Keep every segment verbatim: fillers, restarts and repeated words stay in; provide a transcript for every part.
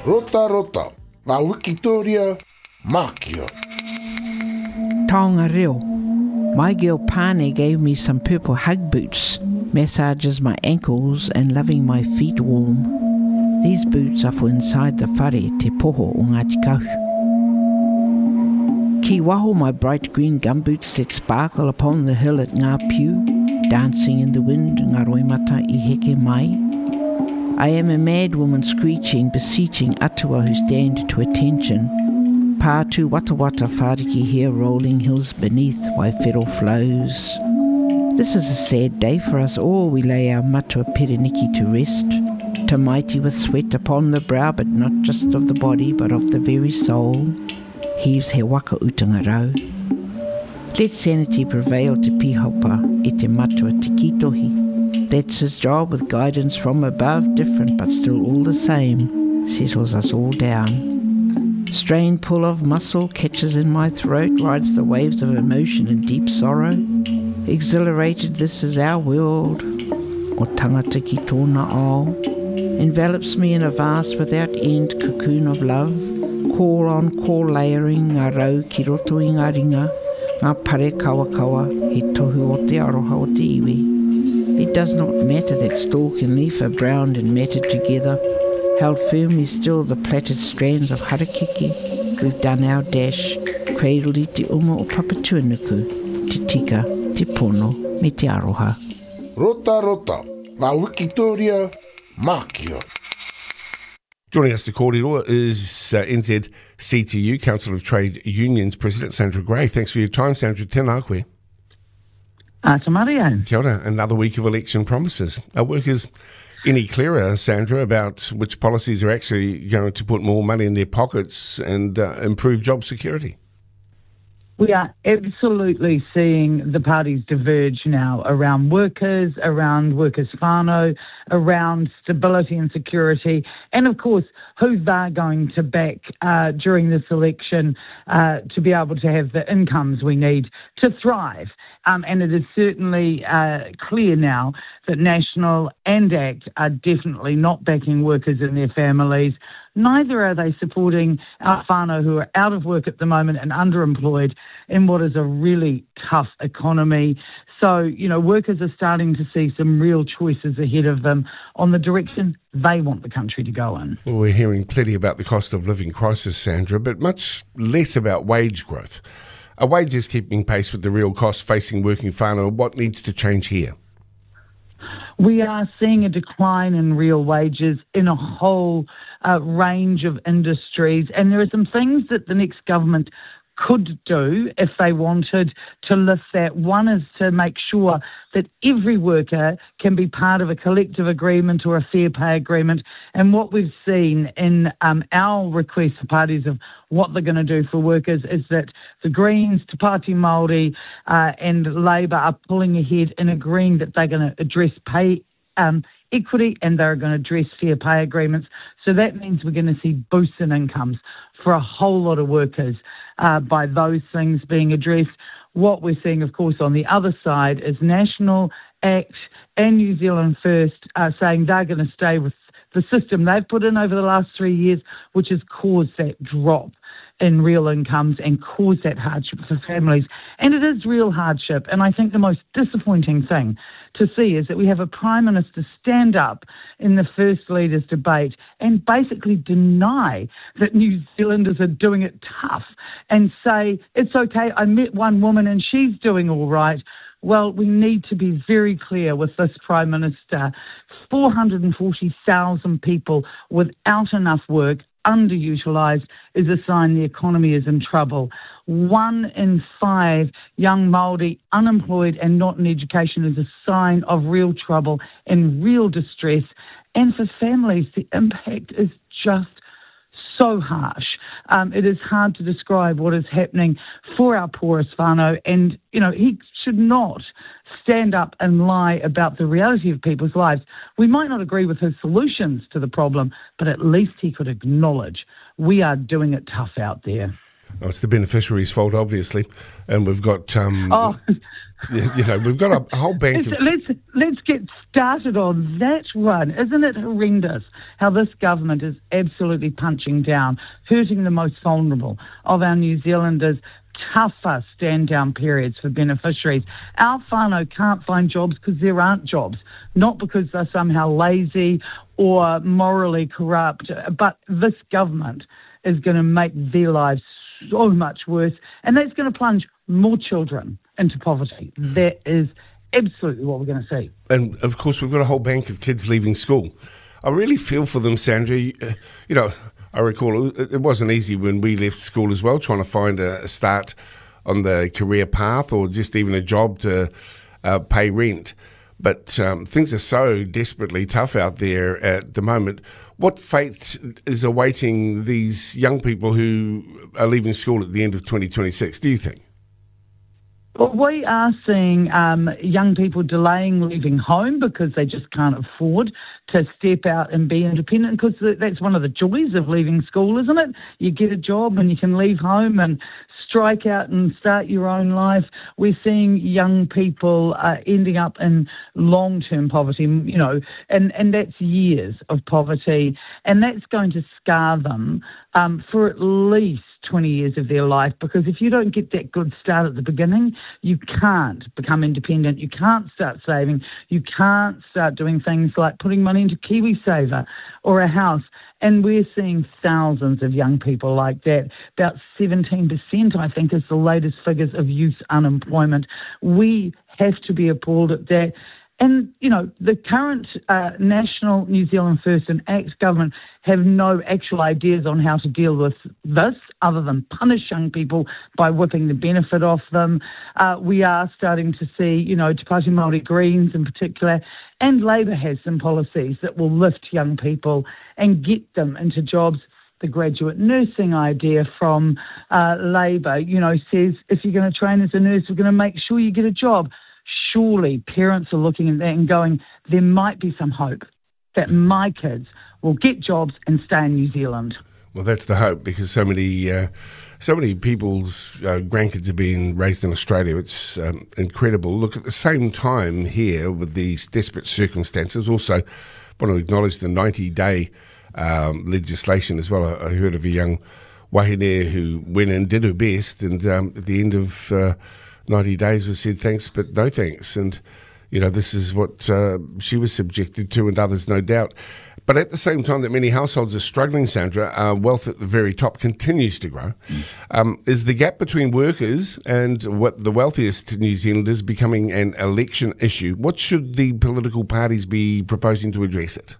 Rota rota, ngā Wikitoria, Mākia. Taonga reo. My girl Pane gave me some purple hug boots, massages my ankles and loving my feet warm. These boots are for inside the whare te poho o Ngāti Kahu. Ki waho my bright green gumboots that sparkle upon the hill at Ngā Piu, dancing in the wind ngā roimata I heke mai. I am a mad woman screeching, beseeching atua who stand to attention. Pātu wata wata whāriki here rolling hills beneath Waifero flows. This is a sad day for us all. We lay our matua pereniki to rest. Tamaiti with sweat upon the brow, but not just of the body, but of the very soul. Heaves he waka utanga rau. Let sanity prevail te pihopa e te matua te kitohi. That's his job with guidance from above, different but still all the same, settles us all down. Strained pull of muscle catches in my throat, rides the waves of emotion and deep sorrow. Exhilarated, this is our world, o tangata ki tōna ao. Envelops me in a vast without end cocoon of love. Call on call layering, ngā rau ki roto I ngā ringa, ngā pare kawa kawa, he tohu o te aroha o te iwi. It does not matter that stalk and leaf are browned and matted together, held firmly still the plaited strands of harakeke. We've done our dash, cradled I te uma o Papatuanuku, te tika, te pono, me te aroha. Rota rota, ngā Wikitoria, Mākia. Joining us to kōrero is uh, N Z C T U, Council of Trade Unions President Sandra Gray. Thanks for your time, Sandra. Tēnā koe. Ata Maria. Kia ora. Another week of election promises. Are workers any clearer, Sandra, about which policies are actually going to put more money in their pockets and uh, improve job security? We are absolutely seeing the parties diverge now around workers, around workers' whānau, around stability and security, and of course, who they're going to back uh, during this election uh, to be able to have the incomes we need to thrive. Um, and it is certainly uh, clear now that National and ACT are definitely not backing workers and their families. Neither are they supporting our whānau who are out of work at the moment and underemployed in what is a really tough economy. So, you know, workers are starting to see some real choices ahead of them on the direction they want the country to go in. Well, we're hearing plenty about the cost of living crisis, Sandra, but much less about wage growth. Are wages keeping pace with the real costs facing working whānau? What needs to change here? We are seeing a decline in real wages in a whole uh, range of industries, and there are some things that the next government could do if they wanted to lift that. One is to make sure that every worker can be part of a collective agreement or a fair pay agreement. And what we've seen in um, our request for parties of what they're going to do for workers is that the Greens, Te Pāti Māori uh, and Labour are pulling ahead in agreeing that they're going to address pay um, equity and they're going to address fair pay agreements. So that means we're going to see boosts in incomes for a whole lot of workers uh, by those things being addressed. What we're seeing, of course, on the other side is National, ACT and New Zealand First uh, saying they're going to stay with the system they've put in over the last three years, which has caused that drop in real incomes and caused that hardship for families. And it is real hardship. And I think the most disappointing thing to see is that we have a Prime Minister stand up in the First Leaders debate and basically deny that New Zealanders are doing it tough and say, it's okay, I met one woman and she's doing all right. Well, we need to be very clear with this Prime Minister. four hundred forty thousand people without enough work, underutilised, is a sign the economy is in trouble. One in five young Māori unemployed and not in education is a sign of real trouble and real distress. And for families, the impact is just so harsh. Um, it is hard to describe what is happening for our poorest whānau. And, you know, he should not stand up and lie about the reality of people's lives. We might not agree with his solutions to the problem, but at least he could acknowledge we are doing it tough out there. Oh, it's the beneficiaries' fault, obviously, and we've got, um, oh. you know, we've got a, a whole bank of... Let's let's get started on that one. Isn't it horrendous how this government is absolutely punching down, hurting the most vulnerable of our New Zealanders? Tougher stand-down periods for beneficiaries. Our whānau can't find jobs because there aren't jobs, not because they're somehow lazy or morally corrupt, but this government is going to make their lives so much worse, and that's going to plunge more children into poverty. That is absolutely what we're going to see. And, of course, we've got a whole bank of kids leaving school. I really feel for them, Sandra. You, uh, you know, I recall it, it wasn't easy when we left school as well, trying to find a, a start on the career path or just even a job to uh, pay rent. But um, things are so desperately tough out there at the moment. What fate is awaiting these young people who are leaving school at the end of twenty twenty-six, do you think? Well, we are seeing um, young people delaying leaving home because they just can't afford to step out and be independent, because that's one of the joys of leaving school, isn't it? You get a job and you can leave home and strike out and start your own life. We're seeing young people uh, ending up in long-term poverty, you know, and, and that's years of poverty, and that's going to scar them um, for at least twenty years of their life, because if you don't get that good start at the beginning, you can't become independent, you can't start saving, you can't start doing things like putting money into KiwiSaver or a house. And we're seeing thousands of young people like that. About seventeen percent, I think, is the latest figures of youth unemployment. We have to be appalled at that. And, you know, the current uh, National New Zealand First and ACT government have no actual ideas on how to deal with this other than punish young people by whipping the benefit off them. Uh, we are starting to see, you know, Te Pāti Māori Greens in particular, and Labour has some policies that will lift young people and get them into jobs. The graduate nursing idea from uh, Labour, you know, says if you're going to train as a nurse, we're going to make sure you get a job. Surely parents are looking at that and going, there might be some hope that my kids will get jobs and stay in New Zealand. Well, that's the hope, because so many uh, so many people's uh, grandkids are being raised in Australia. It's um, incredible. Look, at the same time here with these desperate circumstances, also want to acknowledge the ninety-day um, legislation as well. I, I heard of a young wahine who went and did her best, and um, at the end of uh, ninety days was said thanks but no thanks, and you know, this is what uh, she was subjected to, and others no doubt. But at the same time that many households are struggling, Sandra, uh, wealth at the very top continues to grow. Mm. Um, is the gap between workers and what the wealthiest New Zealanders becoming an election issue? What should the political parties be proposing to address it?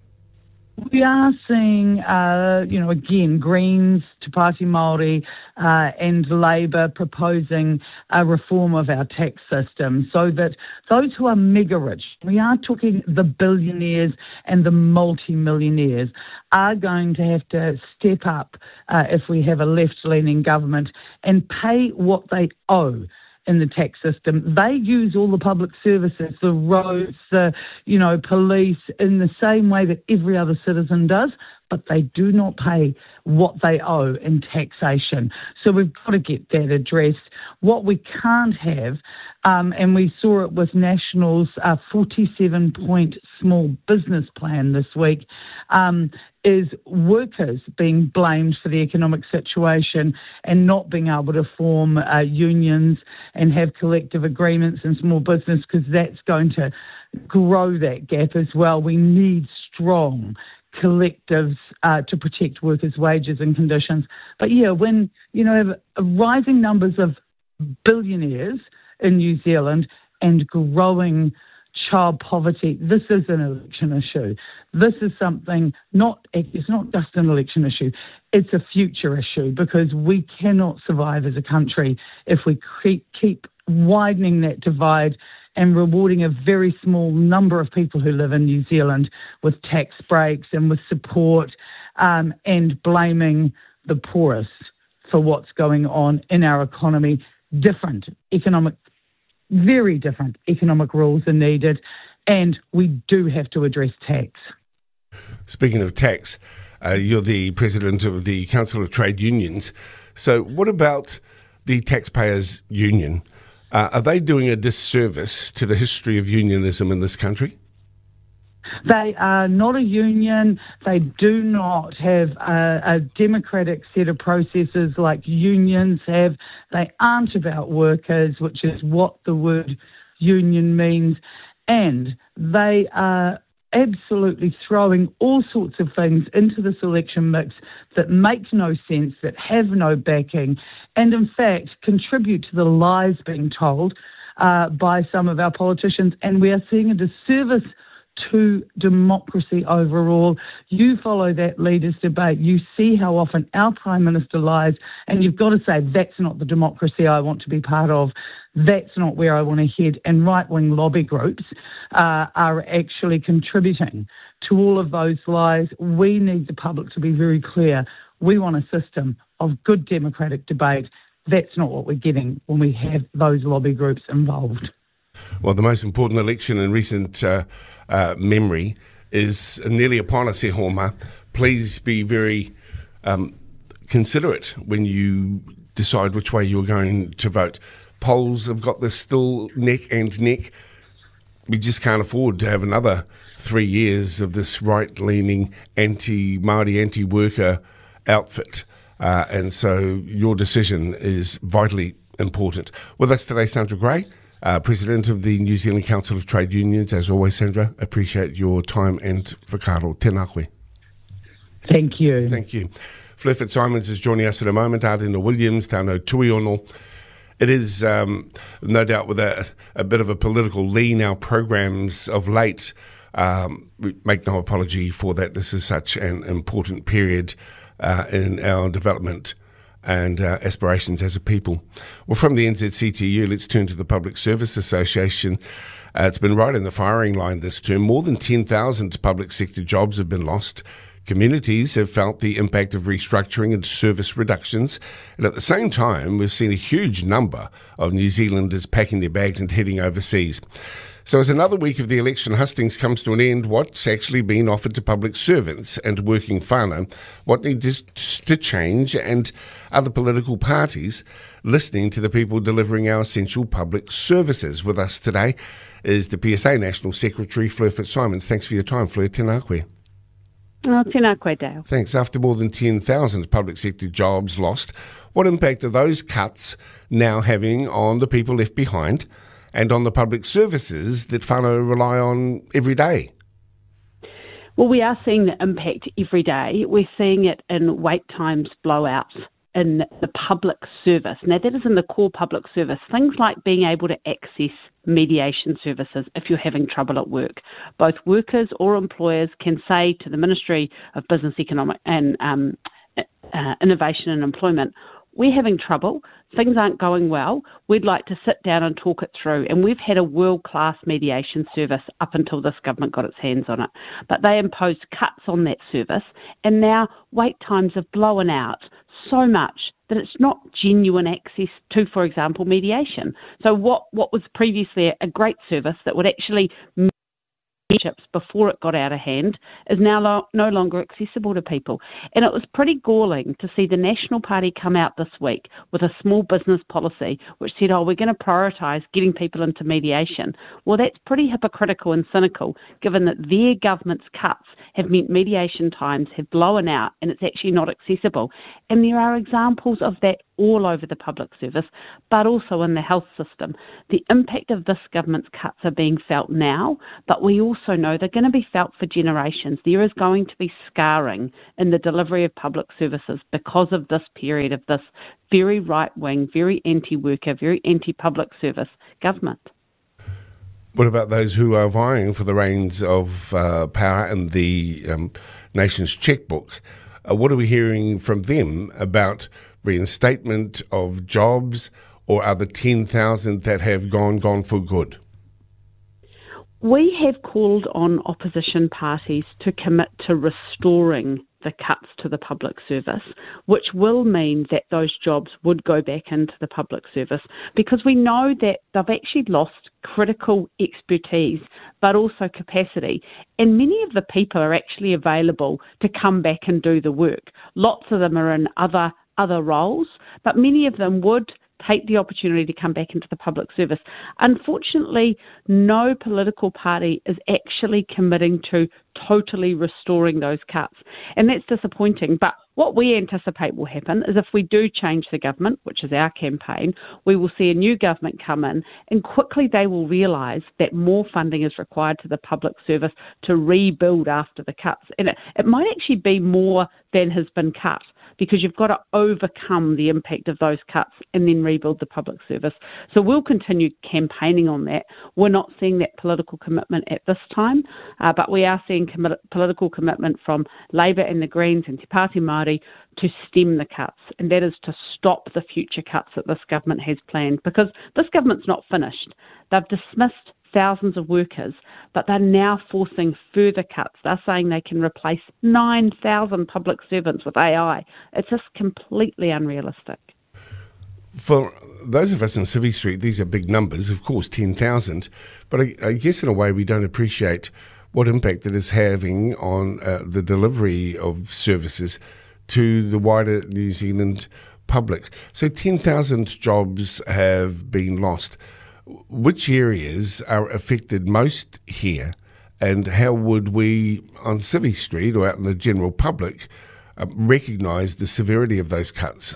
We are seeing, uh, you know, again, Greens, Te Pāti Māori uh, and Labour proposing a reform of our tax system so that those who are mega rich, we are talking the billionaires and the multi-millionaires, are going to have to step up uh, if we have a left-leaning government and pay what they owe in the tax system. They use all the public services, the roads, the, you know, police, in the same way that every other citizen does, but they do not pay what they owe in taxation. So we've got to get that addressed. What we can't have, um, and we saw it with National's uh, forty-seven point small business plan this week, um, is workers being blamed for the economic situation and not being able to form uh, unions and have collective agreements in small business, because that's going to grow that gap as well. We need strong collectives uh, to protect workers' wages and conditions. But yeah, when you know have rising numbers of billionaires in New Zealand and growing child poverty, this is an election issue. This is something not, it's not just an election issue, it's a future issue, because we cannot survive as a country if we keep, keep widening that divide and rewarding a very small number of people who live in New Zealand with tax breaks and with support, um, and blaming the poorest for what's going on in our economy. Different economic, very different economic rules are needed, and we do have to address tax. Speaking of tax, uh, you're the president of the Council of Trade Unions. So what about the Taxpayers Union? Uh, are they doing a disservice to the history of unionism in this country? They are not a union. They do not have a, a democratic set of processes like unions have. They aren't about workers, which is what the word union means. And they are absolutely throwing all sorts of things into this election mix that make no sense, that have no backing, and in fact contribute to the lies being told uh, by some of our politicians. And we are seeing a disservice to democracy overall. You follow that leaders' debate, you see how often our Prime Minister lies, and you've got to say, that's not the democracy I want to be part of. That's not where I want to head. And right-wing lobby groups uh, are actually contributing to all of those lies. We need the public to be very clear. We want a system of good democratic debate. That's not what we're getting when we have those lobby groups involved. Well, the most important election in recent uh, uh, memory is nearly upon us, e Homa. Please be very um, considerate when you decide which way you're going to vote. Polls have got this still neck and neck. We just can't afford to have another three years of this right-leaning, anti-Māori, anti-worker outfit. Uh, and so your decision is vitally important. With us today, Sandra Gray, Uh, President of the New Zealand Council of Trade Unions. As always, Sandra, appreciate your time and whakaaro. Tēnā koe. Thank you. Thank you. Fleur Fitzsimons is joining us in a moment. Ardina Williams, tāno tui ono. It is um, no doubt with a, a bit of a political lean, our programs of late. Um, we make no apology for that. This is such an important period uh, in our development and uh, aspirations as a people. Well, from the N Z C T U, let's turn to the Public Service Association. Uh, it's been right in the firing line this term. More than ten thousand public sector jobs have been lost. Communities have felt the impact of restructuring and service reductions. And at the same time, we've seen a huge number of New Zealanders packing their bags and heading overseas. So as another week of the election hustings comes to an end, what's actually been offered to public servants and working whānau? What needs to change? And other political parties listening to the people delivering our essential public services? With us today is the P S A National Secretary, Fleur Fitzsimons. Thanks for your time, Fleur. Tēnā koe. Oh, tēnā koe, Dale. Thanks. After more than ten thousand public sector jobs lost, what impact are those cuts now having on the people left behind and on the public services that whānau rely on every day? Well, we are seeing the impact every day. We're seeing it in wait times blowouts in the public service. Now, that is in the core public service. Things like being able to access mediation services if you're having trouble at work. Both workers or employers can say to the Ministry of Business, Economic and um, uh, Innovation and Employment, we're having trouble, things aren't going well, we'd like to sit down and talk it through. And we've had a world-class mediation service up until this government got its hands on it. But they imposed cuts on that service, and now wait times have blown out so much that it's not genuine access to, for example, mediation. So what, what was previously a great service that would actually before it got out of hand is now lo- no longer accessible to people. And it was pretty galling to see the National Party come out this week with a small business policy which said, oh, we're going to prioritise getting people into mediation. Well, that's pretty hypocritical and cynical, given that their government's cuts have meant mediation times have blown out and it's actually not accessible. And there are examples of that all over the public service, but also in the health system. The impact of this government's cuts are being felt now, but we also know they're going to be felt for generations. There is going to be scarring in the delivery of public services because of this period of this very right-wing, very anti-worker, very anti-public service government. What about those who are vying for the reins of uh, power and the um, nation's chequebook? Uh, what are we hearing from them about reinstatement of jobs, or are the ten thousand that have gone, gone for good? We have called on opposition parties to commit to restoring the cuts to the public service, which will mean that those jobs would go back into the public service, because we know that they've actually lost critical expertise, but also capacity. And many of the people are actually available to come back and do the work. Lots of them are in other other roles, but many of them would take the opportunity to come back into the public service. Unfortunately, no political party is actually committing to totally restoring those cuts. And that's disappointing. But what we anticipate will happen is if we do change the government, which is our campaign, we will see a new government come in, and quickly they will realise that more funding is required to the public service to rebuild after the cuts. And it, it might actually be more than has been cut, because you've got to overcome the impact of those cuts and then rebuild the public service. So we'll continue campaigning on that. We're not seeing that political commitment at this time, uh, but we are seeing commi- political commitment from Labour and the Greens and Te Pāti Māori to stem the cuts, and that is to stop the future cuts that this government has planned, because this government's not finished. They've dismissed thousands of workers, but they're now forcing further cuts. They're saying they can replace nine thousand public servants with A I. It's just completely unrealistic. For those of us in Civvy Street, these are big numbers, of course, ten thousand, but I, I guess in a way we don't appreciate what impact it is having on uh, the delivery of services to the wider New Zealand public. So ten thousand jobs have been lost. Which areas are affected most here, and how would we on Civvy Street or out in the general public uh, recognise the severity of those cuts?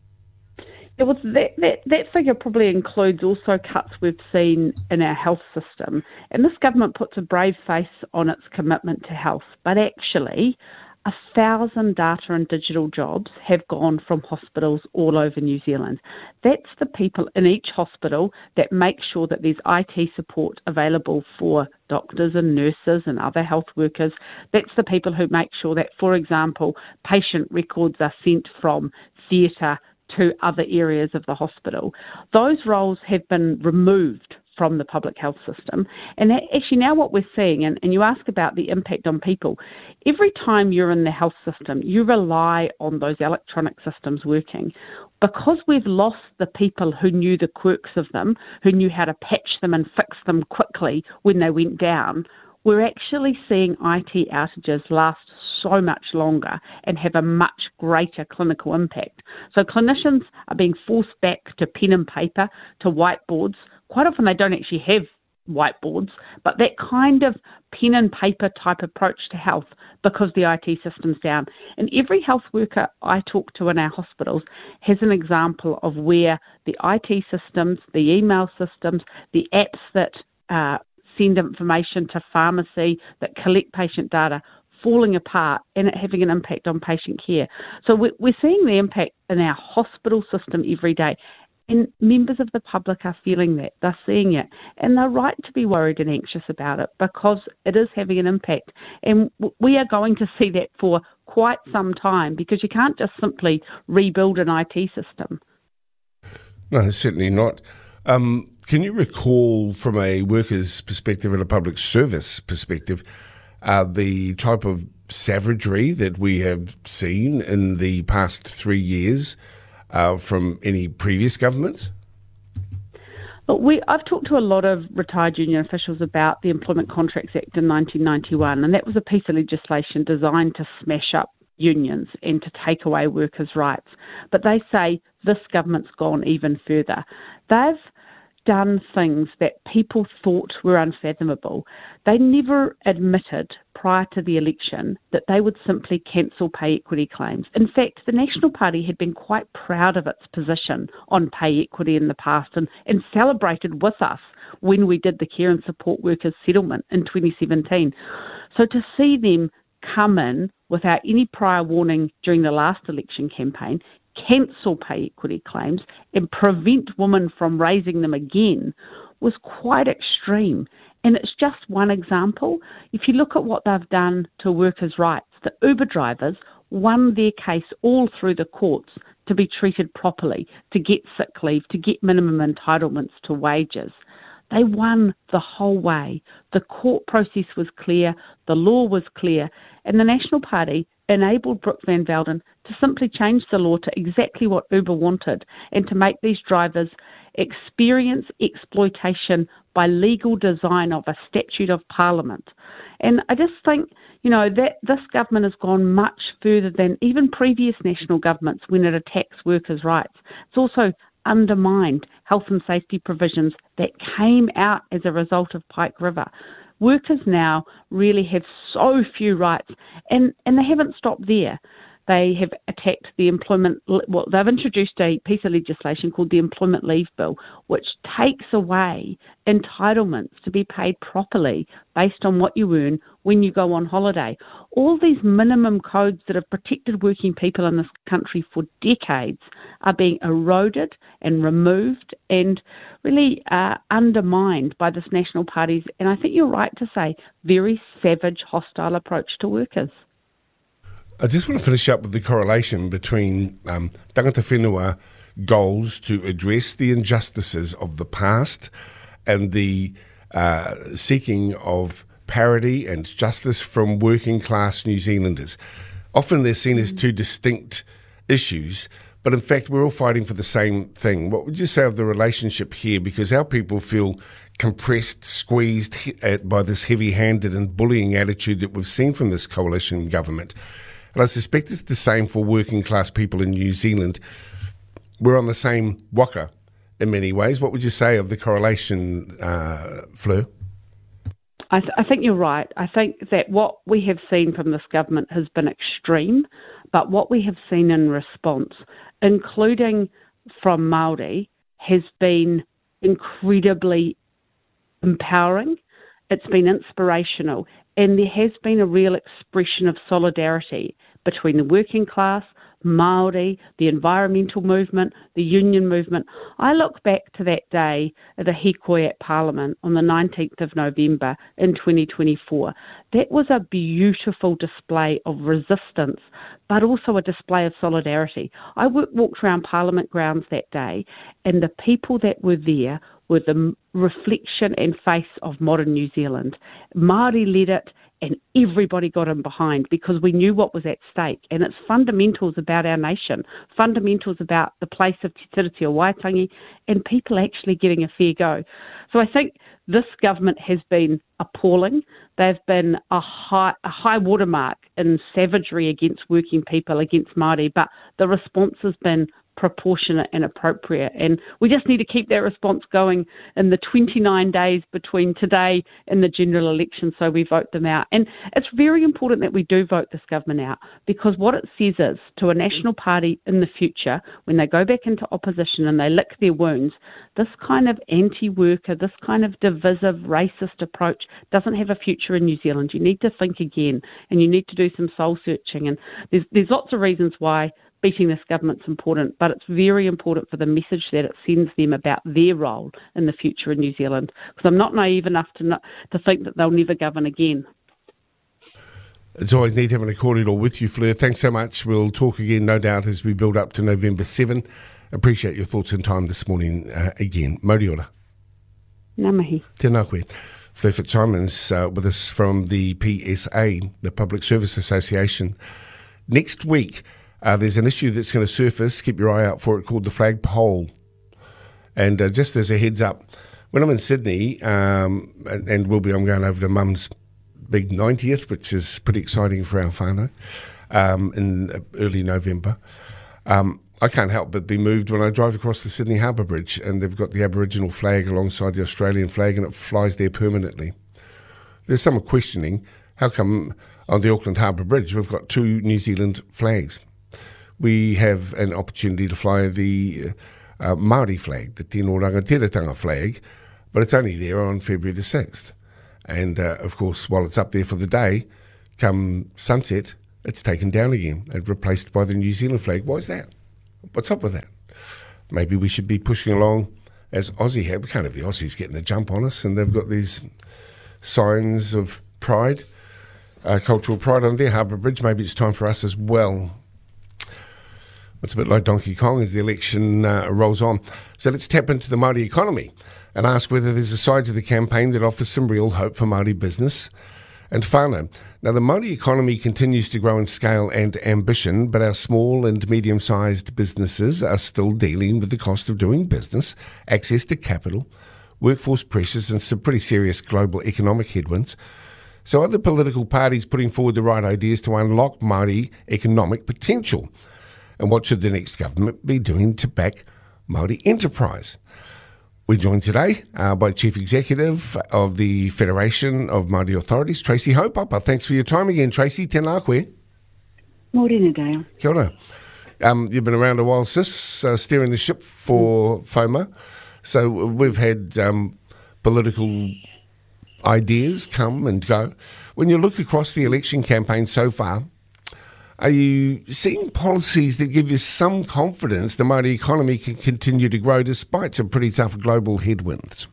Yeah, well, that, that, that figure probably includes also cuts we've seen in our health system. And this government puts a brave face on its commitment to health, but actually a thousand data and digital jobs have gone from hospitals all over New Zealand. That's the people in each hospital that make sure that there's I T support available for doctors and nurses and other health workers. That's the people who make sure that, for example, patient records are sent from theatre to other areas of the hospital. Those roles have been removed from the public health system. And actually now what we're seeing, and, and you ask about the impact on people, every time you're in the health system, you rely on those electronic systems working. Because we've lost the people who knew the quirks of them, who knew how to patch them and fix them quickly when they went down, we're actually seeing I T outages last so much longer and have a much greater clinical impact. So clinicians are being forced back to pen and paper, to whiteboards. Quite often they don't actually have whiteboards, but that kind of pen and paper type approach to health because the I T system's down. And every health worker I talk to in our hospitals has an example of where the I T systems, the email systems, the apps that uh, send information to pharmacy, that collect patient data, falling apart and it having an impact on patient care. So we're seeing the impact in our hospital system every day. And members of the public are feeling that. They're seeing it. And they're right to be worried and anxious about it because it is having an impact. And we are going to see that for quite some time because you can't just simply rebuild an I T system. No, certainly not. Um, can you recall from a worker's perspective and a public service perspective uh, the type of savagery that we have seen in the past three years Uh, from any previous governments? But we, I've talked to a lot of retired union officials about the Employment Contracts Act in nineteen ninety-one, and that was a piece of legislation designed to smash up unions and to take away workers' rights. But they say this government's gone even further. They've done things that people thought were unfathomable. They never admitted prior to the election that they would simply cancel pay equity claims. In fact, the National Party had been quite proud of its position on pay equity in the past and, and celebrated with us when we did the care and support workers settlement in twenty seventeen. So to see them come in without any prior warning during the last election campaign, cancel pay equity claims and prevent women from raising them again was quite extreme. And it's just one example. If you look at what they've done to workers' rights, the Uber drivers won their case all through the courts to be treated properly, to get sick leave, to get minimum entitlements to wages. They won the whole way. The court process was clear, the law was clear, and the National Party enabled Brooke Van Velden to simply change the law to exactly what Uber wanted and to make these drivers experience exploitation by legal design of a statute of Parliament. And I just think, you know, that this government has gone much further than even previous national governments when it attacks workers' rights. It's also undermined health and safety provisions that came out as a result of Pike River. Workers now really have so few rights, and, and they haven't stopped there. They have attacked the employment, well, they've introduced a piece of legislation called the Employment Leave Bill, which takes away entitlements to be paid properly based on what you earn when you go on holiday. All these minimum codes that have protected working people in this country for decades are being eroded and removed and really uh, undermined by this National Party's, and I think you're right to say, very savage, hostile approach to workers. I just want to finish up with the correlation between um, tangata whenua goals to address the injustices of the past and the uh, seeking of parity and justice from working class New Zealanders. Often they're seen as two distinct issues, but in fact we're all fighting for the same thing. What would you say of the relationship here? Because our people feel compressed, squeezed by this heavy-handed and bullying attitude that we've seen from this coalition government. And I suspect it's the same for working class people in New Zealand. We're on the same waka in many ways. What would you say of the correlation, uh, Fleur? I, th- I think you're right. I think that what we have seen from this government has been extreme, but what we have seen in response, including from Māori, has been incredibly empowering. It's been inspirational. And there has been a real expression of solidarity between the working class, Māori, the environmental movement, the union movement. I look back to that day at the Hikoi at Parliament on the nineteenth of November in twenty twenty-four. That was a beautiful display of resistance, but also a display of solidarity. I walked around Parliament grounds that day, and the people that were there were the reflection and face of modern New Zealand. Māori led it, and everybody got in behind because we knew what was at stake. And it's fundamentals about our nation, fundamentals about the place of Te Tiriti o Waitangi, and people actually getting a fair go. So I think this government has been appalling. They've been a high, a high watermark in savagery against working people, against Māori, but the response has been proportionate and appropriate. And we just need to keep that response going in the twenty-nine days between today and the general election so we vote them out. And it's very important that we do vote this government out, because what it says is to a National Party in the future, when they go back into opposition and they lick their wounds, this kind of anti-worker, this kind of divisive, racist approach doesn't have a future in New Zealand. You need to think again, and you need to do some soul searching. And there's, there's lots of reasons why beating this government's important, but it's very important for the message that it sends them about their role in the future in New Zealand. Because I'm not naive enough to not, to think that they'll never govern again. It's always neat having a cordial with you, Fleur. Thanks so much. We'll talk again, no doubt, as we build up to November seventh. Appreciate your thoughts and time this morning uh, again. Mauri ora. Ngā mihi. Tēnā koe. Fleur Fitzsimons uh, with us from the P S A, the Public Service Association. Next week, Uh, there's an issue that's going to surface, keep your eye out for it, called the flagpole. And uh, just as a heads up, when I'm in Sydney, um, and, and we'll be, I'm going over to Mum's big ninetieth, which is pretty exciting for our whānau, um, in early November, um, I can't help but be moved when I drive across the Sydney Harbour Bridge and they've got the Aboriginal flag alongside the Australian flag and it flies there permanently. There's some questioning, how come on the Auckland Harbour Bridge we've got two New Zealand flags? We have an opportunity to fly the uh, Māori flag, the Tino Rangatiratanga flag, but it's only there on February the sixth. And, uh, of course, while it's up there for the day, come sunset, it's taken down again and replaced by the New Zealand flag. Why is that? What's up with that? Maybe we should be pushing along as Aussie had. We can't have the Aussies getting the jump on us, and they've got these signs of pride, uh, cultural pride on their Harbour Bridge. Maybe it's time for us as well. It's a bit like Donkey Kong as the election uh, rolls on. So let's tap into the Māori economy and ask whether there's a side to the campaign that offers some real hope for Māori business and whānau. Now, the Māori economy continues to grow in scale and ambition, but our small and medium-sized businesses are still dealing with the cost of doing business, access to capital, workforce pressures, and some pretty serious global economic headwinds. So are the political parties putting forward the right ideas to unlock Māori economic potential? And what should the next government be doing to back Māori enterprise. We're joined today uh, by Chief Executive of the Federation of Māori Authorities, Tracy Haupapa. Thanks for your time again, Tracy. Tēnā koe. Morena, Dale. Kia ora. Um, you've been around a while, sis, uh, steering the ship for FOMA. So we've had um, political ideas come and go. When you look across the election campaign so far, are you seeing policies that give you some confidence the Māori economy can continue to grow despite some pretty tough global headwinds?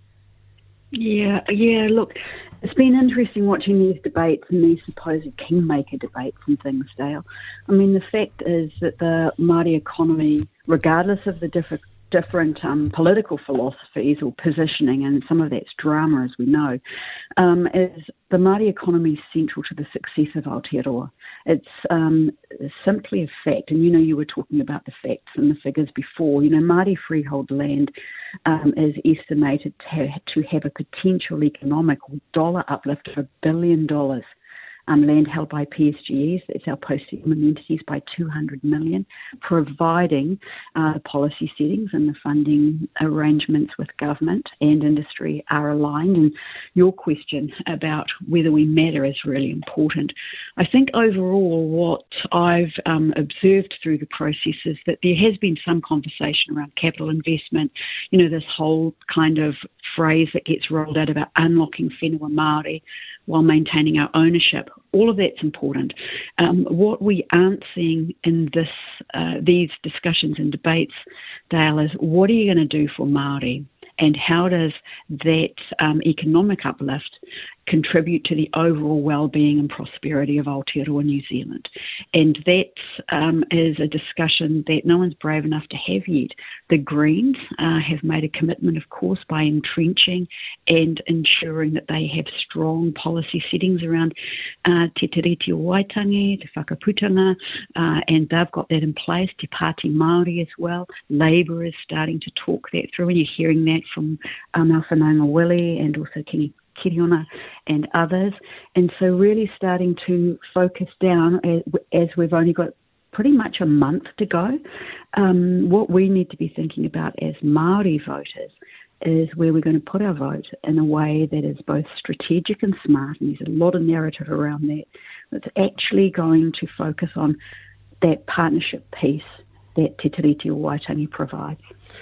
Yeah, yeah, look, it's been interesting watching these debates and these supposed kingmaker debates and things, Dale. I mean, the fact is that the Māori economy, regardless of the different different um, political philosophies or positioning, and some of that's drama, as we know, um, is the Māori economy is central to the success of Aotearoa. It's um, simply a fact, and you know you were talking about the facts and the figures before. You know, Māori freehold land um, is estimated to, to have a potential economic dollar uplift of a billion dollars. Um, land held by P S G Es, that's our post-settlement entities, by two hundred million dollars, providing uh, the policy settings and the funding arrangements with government and industry are aligned. And your question about whether we matter is really important. I think overall what I've um, observed through the process is that there has been some conversation around capital investment, you know, this whole kind of phrase that gets rolled out about unlocking whenua Māori while maintaining our ownership. All of that's important. Um, what we aren't seeing in this uh, these discussions and debates, Dale, is what are you going to do for Māori, and how does that um, economic uplift contribute to the overall well-being and prosperity of Aotearoa New Zealand? And that um, is a discussion that no one's brave enough to have yet. The Greens uh, have made a commitment, of course, by entrenching and ensuring that they have strong policy settings around uh, Te Tiriti o Waitangi, Te Whakaputanga, uh, and they've got that in place. Te Pāti Māori as well. Labour is starting to talk that through, and you're hearing that from um, our whanaunga Willie and also Kingi Kiriona and others. And so really starting to focus down, as, as we've only got pretty much a month to go, um, what we need to be thinking about as Māori voters is where we're going to put our vote in a way that is both strategic and smart, and there's a lot of narrative around that, that's actually going to focus on that partnership piece that Te Tiriti o Waitangi provides.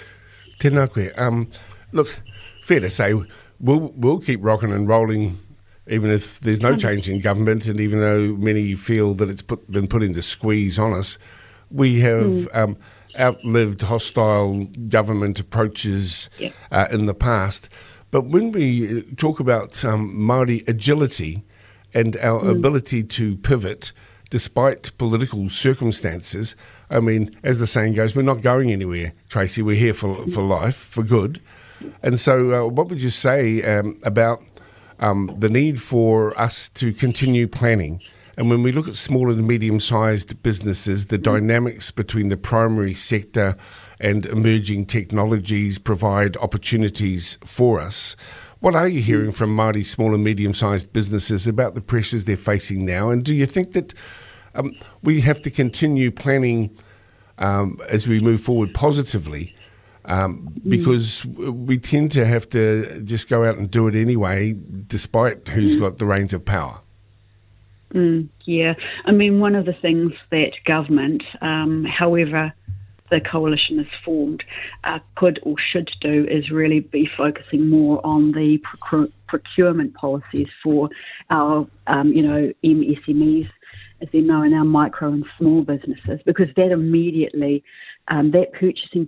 Tēnā koe. Um, look, fair to say, we'll, we'll keep rocking and rolling even if there's no change in government, and even though many feel that it's put, been put into squeeze on us. We have mm. um, outlived hostile government approaches yep. uh, in the past. But when we talk about um, Māori agility and our mm. ability to pivot despite political circumstances, I mean, as the saying goes, we're not going anywhere, Tracy. We're here for, for life, for good. And so uh, what would you say um, about um, the need for us to continue planning? And when we look at small and medium-sized businesses, the dynamics between the primary sector and emerging technologies provide opportunities for us. What are you hearing from Māori small and medium-sized businesses about the pressures they're facing now? And do you think that um, we have to continue planning um, as we move forward positively? Um, because we tend to have to just go out and do it anyway, despite who's got the reins of power. Mm, yeah, I mean, one of the things that government, um, however the coalition is formed, uh, could or should do is really be focusing more on the procure- procurement policies for our, um, you know, M S M Es, as they're known, our micro and small businesses, because that immediately, um, that purchasing